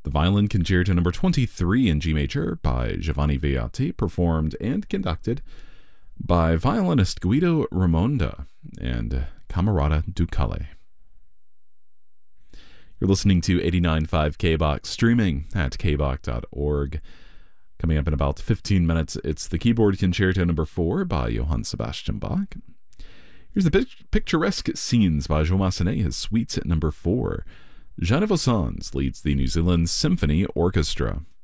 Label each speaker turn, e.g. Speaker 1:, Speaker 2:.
Speaker 1: The Violin Concerto Number 23 in G major by Giovanni Viatti, performed and conducted by violinist Guido Ramonda and Camerata Ducale. You're listening to 89.5 KBOX, streaming at kbok.org. Coming up in about 15 minutes, it's the Keyboard Concerto Number 4 by Johann Sebastian Bach. Here's the picturesque scenes by Jules Massenet, his Suite Number 4. Jean Evosons leads the New Zealand Symphony Orchestra.